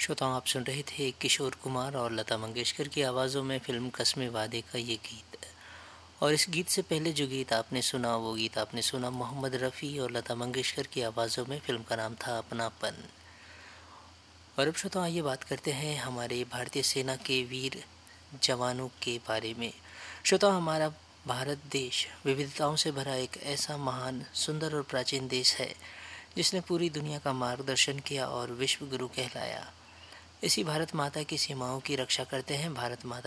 श्रोताओं, आप सुन रहे थे किशोर कुमार और लता मंगेशकर की आवाज़ों में फ़िल्म कसमे वादे का ये गीत। और इस गीत से पहले जो गीत आपने सुना, वो गीत आपने सुना मोहम्मद रफ़ी और लता मंगेशकर की आवाज़ों में। फ़िल्म का नाम था अपनापन। और अब श्रोताओं, आइए बात करते हैं हमारे भारतीय सेना के वीर जवानों के बारे में। श्रोताओं, हमारा भारत देश विविधताओं से भरा एक ऐसा महान, सुंदर और प्राचीन देश है जिसने पूरी दुनिया का मार्गदर्शन किया और विश्व गुरु कहलाया। इसी भारत माता की सीमाओं की रक्षा करते हैं भारत माता